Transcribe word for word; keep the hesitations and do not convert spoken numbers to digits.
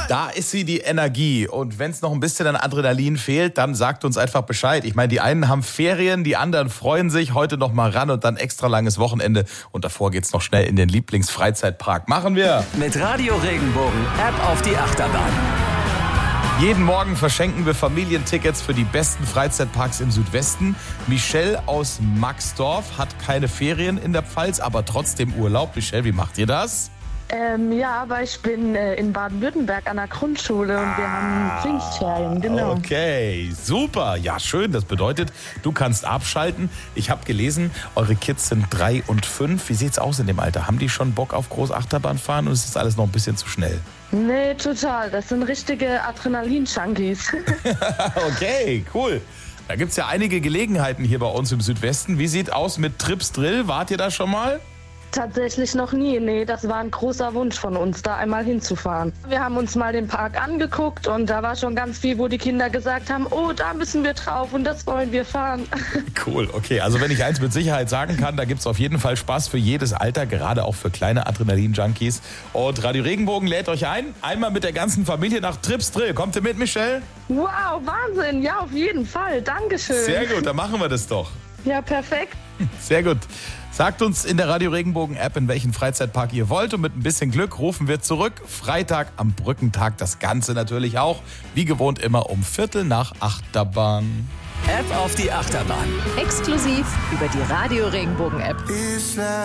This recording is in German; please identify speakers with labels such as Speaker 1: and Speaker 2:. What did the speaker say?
Speaker 1: Da ist sie, die Energie. Und wenn es noch ein bisschen an Adrenalin fehlt, dann sagt uns einfach Bescheid. Ich meine, die einen haben Ferien, die anderen freuen sich. Heute noch mal ran und dann extra langes Wochenende. Und davor geht's noch schnell in den Lieblingsfreizeitpark. Machen wir!
Speaker 2: Mit Radio Regenbogen App auf die Achterbahn.
Speaker 1: Jeden Morgen verschenken wir Familientickets für die besten Freizeitparks im Südwesten. Michelle aus Maxdorf hat keine Ferien in der Pfalz, aber trotzdem Urlaub. Michelle, wie macht ihr das?
Speaker 3: Ähm, ja, aber ich bin äh, in Baden-Württemberg an der Grundschule und wir haben Pfingstferien, genau.
Speaker 1: Okay, super. Ja, schön. Das bedeutet, du kannst abschalten. Ich habe gelesen, eure Kids sind drei und fünf. Wie sieht's aus in dem Alter? Haben die schon Bock auf Großachterbahn fahren oder ist das alles noch ein bisschen zu schnell?
Speaker 3: Nee, total. Das sind richtige Adrenalin-Junkies.
Speaker 1: Okay, cool. Da gibt's ja einige Gelegenheiten hier bei uns im Südwesten. Wie sieht aus mit Trips Drill? Wart ihr da schon mal?
Speaker 3: Tatsächlich noch nie. Nee, das war ein großer Wunsch von uns, da einmal hinzufahren. Wir haben uns mal den Park angeguckt und da war schon ganz viel, wo die Kinder gesagt haben, oh, da müssen wir drauf und das wollen wir fahren.
Speaker 1: Cool, okay. Also wenn ich eins mit Sicherheit sagen kann, da gibt's auf jeden Fall Spaß für jedes Alter, gerade auch für kleine Adrenalin-Junkies. Und Radio Regenbogen lädt euch ein, einmal mit der ganzen Familie nach Trips Drill. Kommt ihr mit, Michelle?
Speaker 3: Wow, Wahnsinn. Ja, auf jeden Fall. Dankeschön.
Speaker 1: Sehr gut, dann machen wir das doch.
Speaker 3: Ja, perfekt.
Speaker 1: Sehr gut. Sagt uns in der Radio Regenbogen App, in welchen Freizeitpark ihr wollt und mit ein bisschen Glück rufen wir zurück. Freitag am Brückentag, das Ganze natürlich auch. Wie gewohnt immer um Viertel nach Achterbahn.
Speaker 2: App auf die Achterbahn.
Speaker 4: Exklusiv über die Radio Regenbogen App.